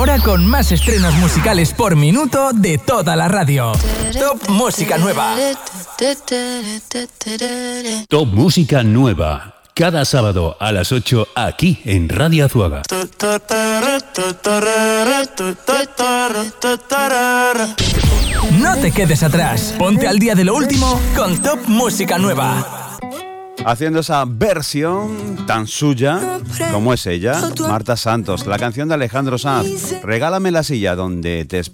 Ahora con más estrenos musicales por minuto de toda la radio. Top Música Nueva. Top Música Nueva. Cada sábado a las 8 aquí en Radio Azuaga. No te quedes atrás. Ponte al día de lo último con Top Música Nueva. Haciendo esa versión tan suya como es ella, Marta Santos, la canción de Alejandro Sanz, Regálame la silla donde te